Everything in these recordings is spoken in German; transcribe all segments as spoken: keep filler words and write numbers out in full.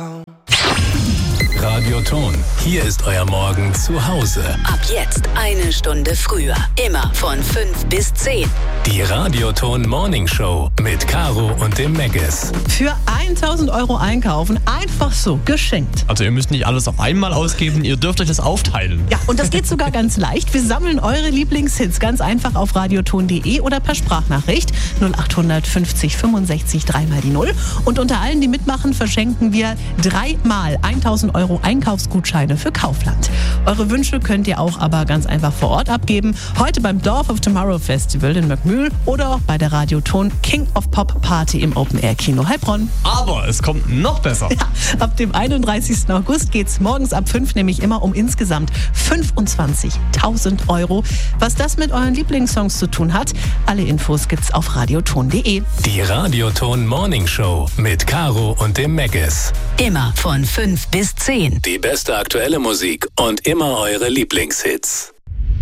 Radioton, hier ist euer Morgen zu Hause. Ab jetzt eine Stunde früher. Immer von fünf bis zehn. Die Radioton Morning Show mit Caro und dem Megges. Für tausend Euro einkaufen, einfach so, geschenkt. Also ihr müsst nicht alles auf einmal ausgeben, ihr dürft euch das aufteilen. Ja, und das geht sogar ganz leicht. Wir sammeln eure Lieblingshits ganz einfach auf radioton punkt de oder per Sprachnachricht null acht fünfzig fünfundsechzig dreimal die null. Und unter allen, die mitmachen, verschenken wir dreimal tausend Euro Einkaufsgutscheine für Kaufland. Eure Wünsche könnt ihr auch aber ganz einfach vor Ort abgeben. Heute beim Dorf of Tomorrow Festival in Möckmühl oder auch bei der Radioton King of Pop Party im Open Air Kino Heilbronn. Aber es kommt noch besser. Ja, ab dem einunddreißigsten August geht's morgens ab fünf nämlich immer um insgesamt fünfundzwanzigtausend Euro. Was das mit euren Lieblingssongs zu tun hat, alle Infos gibt's auf radioton punkt de. Die Radioton Morning Show mit Caro und dem Megges. Immer von fünf bis zehn. Die beste aktuelle Musik und immer eure Lieblingshits.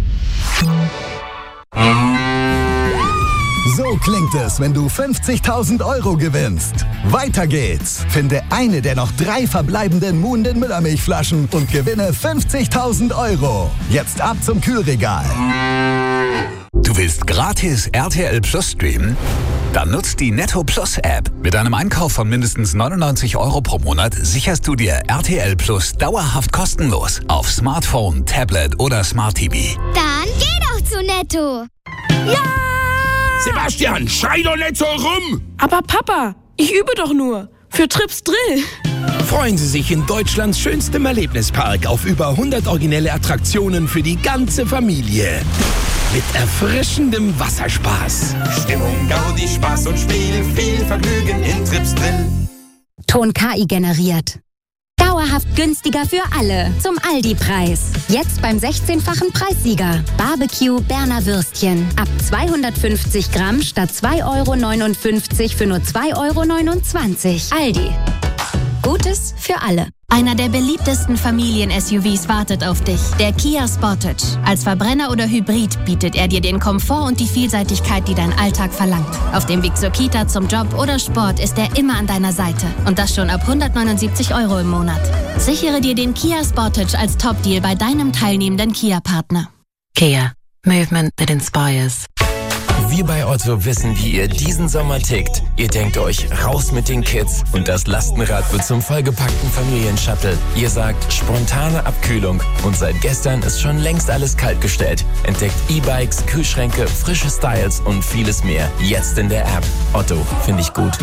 So klingt es, wenn du fünfzigtausend Euro gewinnst. Weiter geht's. Finde eine der noch drei verbleibenden Muhnden Müllermilchflaschen und gewinne fünfzigtausend Euro. Jetzt ab zum Kühlregal. Du willst gratis R T L Plus streamen? Dann nutzt die Netto Plus App. Mit einem Einkauf von mindestens neunundneunzig Euro pro Monat sicherst du dir R T L Plus dauerhaft kostenlos auf Smartphone, Tablet oder Smart T V. Dann geh doch zu Netto. Ja! Sebastian, schrei doch nicht so rum! Aber Papa, ich übe doch nur. Für Trips Drill. Freuen Sie sich in Deutschlands schönstem Erlebnispark auf über hundert originelle Attraktionen für die ganze Familie. Mit erfrischendem Wasserspaß. Stimmung, Gaudi, Spaß und Spiel, viel Vergnügen in Trips Drill. Ton K I generiert. Dauerhaft günstiger für alle. Zum Aldi-Preis. Jetzt beim sechzehnfachen Preissieger. Barbecue Berner Würstchen. Ab zweihundertfünfzig Gramm statt zwei Euro neunundfünfzig für nur zwei Euro neunundzwanzig. Aldi. Gutes für alle. Einer der beliebtesten Familien-S U Vs wartet auf dich. Der Kia Sportage. Als Verbrenner oder Hybrid bietet er dir den Komfort und die Vielseitigkeit, die dein Alltag verlangt. Auf dem Weg zur Kita, zum Job oder Sport ist er immer an deiner Seite. Und das schon ab hundertneunundsiebzig Euro im Monat. Sichere dir den Kia Sportage als Top-Deal bei deinem teilnehmenden Kia-Partner. Kia. Movement that inspires. Wir bei Otto wissen, wie ihr diesen Sommer tickt. Ihr denkt euch, raus mit den Kids und das Lastenrad wird zum vollgepackten Familienshuttle. Ihr sagt, spontane Abkühlung und seit gestern ist schon längst alles kaltgestellt. Entdeckt E-Bikes, Kühlschränke, frische Styles und vieles mehr. Jetzt in der App. Otto, finde ich gut.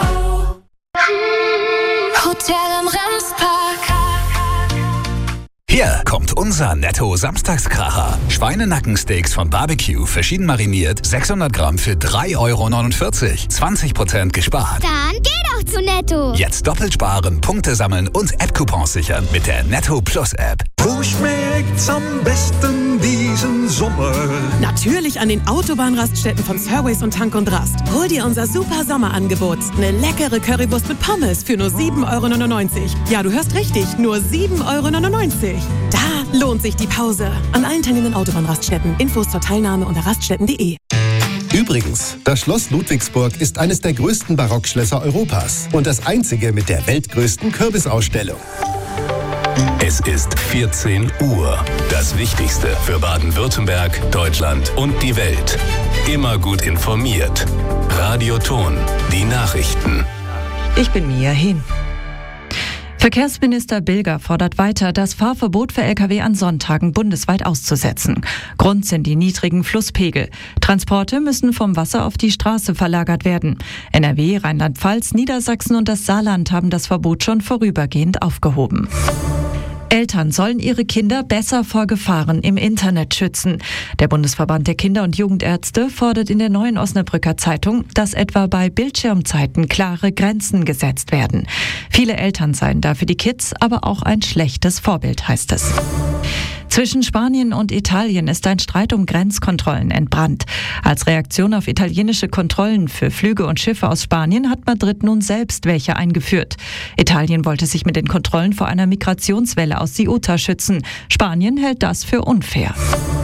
Hotel im Remspark. Hier kommt unser Netto-Samstagskracher. Schweinenackensteaks von Barbecue, verschieden mariniert, sechshundert Gramm für drei Euro neunundvierzig. zwanzig Prozent gespart. Dann geh doch zu Netto. Jetzt doppelt sparen, Punkte sammeln und App-Coupons sichern mit der Netto Plus App. Wo schmeckt's am besten diesen Sommer? Natürlich an den Autobahnraststätten von Surways und Tank und Rast. Hol dir unser super Sommerangebot. Eine leckere Currywurst mit Pommes für nur sieben Euro neunundneunzig. Ja, du hörst richtig, nur sieben Euro neunundneunzig. Da lohnt sich die Pause. An allen teilnehmenden Autobahnraststätten. Infos zur Teilnahme unter raststätten punkt de. Übrigens, das Schloss Ludwigsburg ist eines der größten Barockschlösser Europas und das einzige mit der weltgrößten Kürbisausstellung. Es ist vierzehn Uhr. Das Wichtigste für Baden-Württemberg, Deutschland und die Welt. Immer gut informiert. Radioton, die Nachrichten. Ich bin Mia Hin. Verkehrsminister Bilger fordert weiter, das Fahrverbot für L K W an Sonntagen bundesweit auszusetzen. Grund sind die niedrigen Flusspegel. Transporte müssen vom Wasser auf die Straße verlagert werden. N R W, Rheinland-Pfalz, Niedersachsen und das Saarland haben das Verbot schon vorübergehend aufgehoben. Eltern sollen ihre Kinder besser vor Gefahren im Internet schützen. Der Bundesverband der Kinder- und Jugendärzte fordert in der Neuen Osnabrücker Zeitung, dass etwa bei Bildschirmzeiten klare Grenzen gesetzt werden. Viele Eltern seien da für die Kids aber auch ein schlechtes Vorbild, heißt es. Zwischen Spanien und Italien ist ein Streit um Grenzkontrollen entbrannt. Als Reaktion auf italienische Kontrollen für Flüge und Schiffe aus Spanien hat Madrid nun selbst welche eingeführt. Italien wollte sich mit den Kontrollen vor einer Migrationswelle aus Ceuta schützen. Spanien hält das für unfair.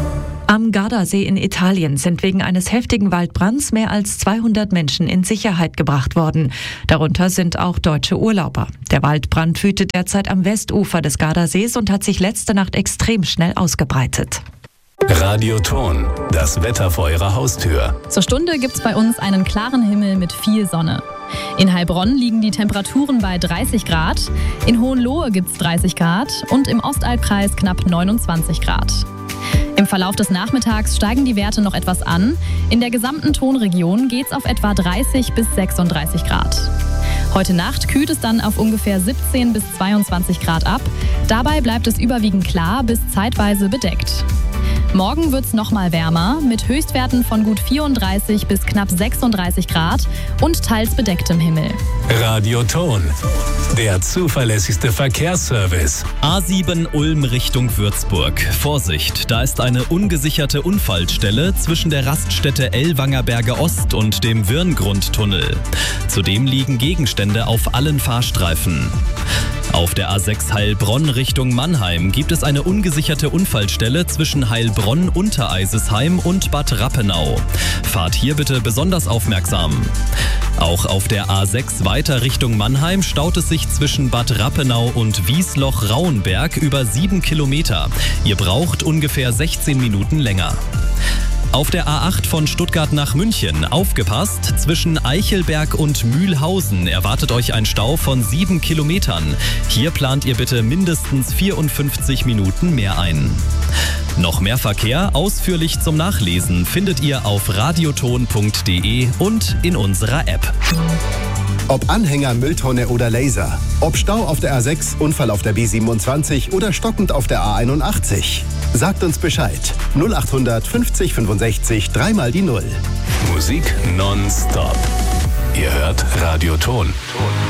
Am Gardasee in Italien sind wegen eines heftigen Waldbrands mehr als zweihundert Menschen in Sicherheit gebracht worden. Darunter sind auch deutsche Urlauber. Der Waldbrand wütet derzeit am Westufer des Gardasees und hat sich letzte Nacht extrem schnell ausgebreitet. Radioton, das Wetter vor Ihrer Haustür. Zur Stunde gibt's bei uns einen klaren Himmel mit viel Sonne. In Heilbronn liegen die Temperaturen bei dreißig Grad, in Hohenlohe gibt's dreißig Grad und im Ostalbkreis knapp neunundzwanzig Grad. Im Verlauf des Nachmittags steigen die Werte noch etwas an. In der gesamten Tonregion geht's auf etwa dreißig bis sechsunddreißig Grad. Heute Nacht kühlt es dann auf ungefähr siebzehn bis zweiundzwanzig Grad ab. Dabei bleibt es überwiegend klar bis zeitweise bedeckt. Morgen wird's noch mal wärmer, mit Höchstwerten von gut vierunddreißig bis knapp sechsunddreißig Grad und teils bedecktem Himmel. Radioton, der zuverlässigste Verkehrsservice. A sieben Ulm Richtung Würzburg. Vorsicht, da ist eine ungesicherte Unfallstelle zwischen der Raststätte Ellwangerberge Ost und dem Wirngrundtunnel. Zudem liegen Gegenstände auf allen Fahrstreifen. Auf der A sechs Heilbronn Richtung Mannheim gibt es eine ungesicherte Unfallstelle zwischen Heilbronn-Untereisesheim und Bad Rappenau. Fahrt hier bitte besonders aufmerksam. Auch auf der A sechs weiter Richtung Mannheim staut es sich zwischen Bad Rappenau und Wiesloch-Rauenberg über sieben Kilometer. Ihr braucht ungefähr sechzehn Minuten länger. Auf der A acht von Stuttgart nach München, aufgepasst, zwischen Eichelberg und Mühlhausen erwartet euch ein Stau von sieben Kilometern. Hier plant ihr bitte mindestens vierundfünfzig Minuten mehr ein. Noch mehr Verkehr, ausführlich zum Nachlesen, findet ihr auf radioton punkt de und in unserer App. Ob Anhänger, Mülltonne oder Laser. Ob Stau auf der A sechs, Unfall auf der B siebenundzwanzig oder stockend auf der A einundachtzig. Sagt uns Bescheid. null achthundert fünfzig fünfundsechzig, dreimal die Null. Musik nonstop. Ihr hört Radioton.